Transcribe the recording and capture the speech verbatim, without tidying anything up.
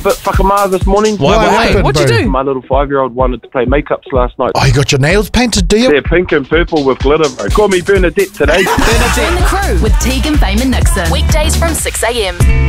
bit fuckamar this morning. Why? What Why? happened, What'd you bro? do? My little five-year-old wanted to play makeups last night. Oh, you got your nails painted, do you? They're pink and purple with glitter, bro. Call me Bernadette today. Join the crew with Tegan, Fame and Nixon. Weekdays from six a m.